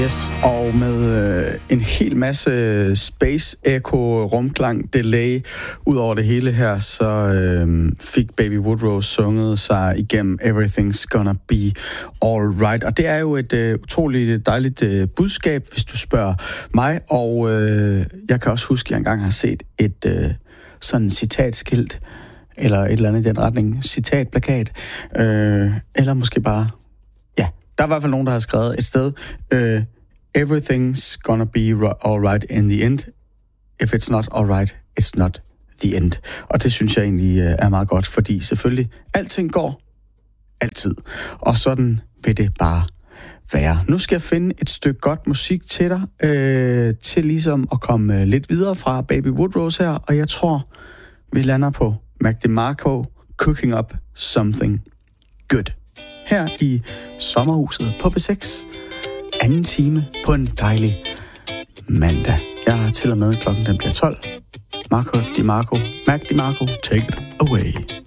Yes, og med en hel masse space echo, rumklang, delay ud over det hele her, så fik Baby Woodrose sunget sig igennem Everything's Gonna Be Alright. Og det er jo et utroligt dejligt budskab, hvis du spørger mig. Og jeg kan også huske, at jeg engang har set et sådan citatskilt, eller et eller andet i den retning, citatplakat, eller måske bare, ja, der er i hvert fald nogen, der har skrevet et sted, Everything's gonna be alright in the end. If it's not alright, it's not the end. Og det synes jeg egentlig er meget godt, fordi selvfølgelig, alting går altid. Og sådan vil det bare være. Nu skal jeg finde et stykke godt musik til dig, til ligesom at komme lidt videre fra Baby Woodrose her, og jeg tror, vi lander på Mac DeMarco, Cooking Up Something Good. Her i sommerhuset på B6. Anden time på en dejlig mandag. Jeg har til og med klokken den bliver 12. Mac DeMarco, take it away.